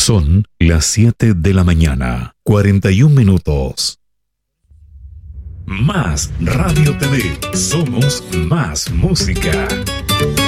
Son las 7 de la mañana, 41 minutos. Más Radio TV. Somos más música.